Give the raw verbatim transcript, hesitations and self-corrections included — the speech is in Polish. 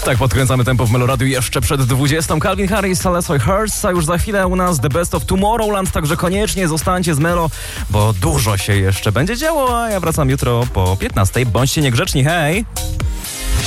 Tak, podkręcamy tempo w Meloradiu jeszcze przed dwudziestą. Calvin Harris, Alessia Hurst, a już za chwilę u nas The Best of Tomorrowland, także koniecznie zostańcie z Melo, bo dużo się jeszcze będzie działo, a ja wracam jutro po piętnastej. Bądźcie niegrzeczni, hej!